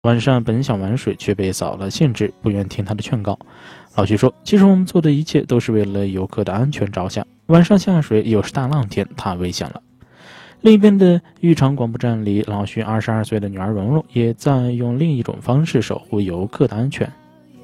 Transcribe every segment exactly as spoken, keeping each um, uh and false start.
晚上本想玩水，却被扫了兴致，不愿听他的劝告。老徐说：“其实我们做的一切都是为了游客的安全着想。晚上下水又是大浪天，太危险了。”另一边的浴场广播站里，老徐二十二岁的女儿蓉蓉也在用另一种方式守护游客的安全。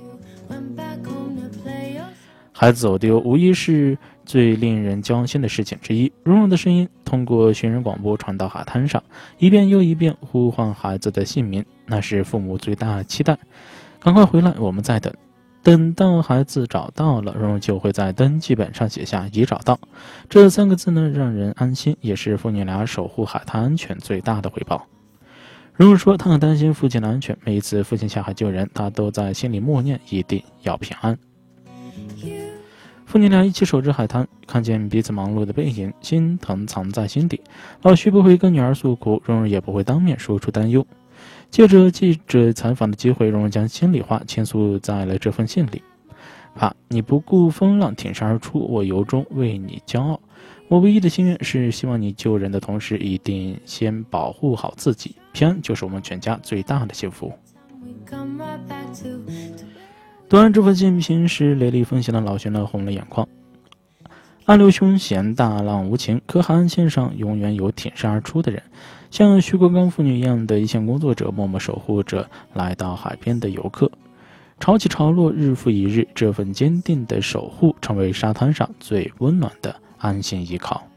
孩子走丢无疑是最令人焦心的事情之一。蓉蓉的声音通过寻人广播传到海滩上，一遍又一遍呼唤孩子的姓名，那是父母最大的期待。赶快回来，我们在等。等到孩子找到了，蓉蓉就会在登记本上写下已找到。这三个字呢，让人安心，也是父女俩守护海滩安全最大的回报。蓉蓉说，她很担心父亲的安全，每一次父亲下海救人，她都在心里默念一定要平安。父女俩一起守着海滩，看见彼此忙碌的背影，心疼藏在心底。老徐不会跟女儿诉苦，蓉蓉也不会当面说出担忧。借着记者采访的机会，蓉蓉将心里话倾诉在了这封信里。爸，你不顾风浪挺身而出，我由衷为你骄傲。我唯一的心愿是希望你救人的同时，一定先保护好自己。平安就是我们全家最大的幸福。读完这封信，平时雷厉风行的老徐呢红了眼眶。暗流凶险，大浪无情，可海岸线上永远有挺身而出的人，像徐国刚父女一样的一线工作者，默默守护着来到海边的游客。潮起潮落，日复一日，这份坚定的守护成为沙滩上最温暖的安心依靠。